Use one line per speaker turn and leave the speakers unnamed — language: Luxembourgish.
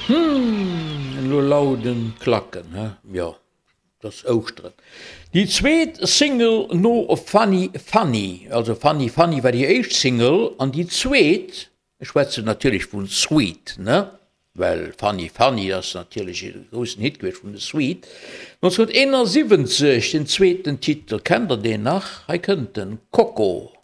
Lo lauden Klacken, ja, das Austre. Die zweet Single no Funny Funny, also Funny Funny war die echt Single, an die zweet, ich schwätze natürlich vun Sweet, ne? Weil Funny Funny das natürlich den großen Hit gewesen von der Sweet. 1971 den zweiten Titel kennt den nach, könnt den Coco.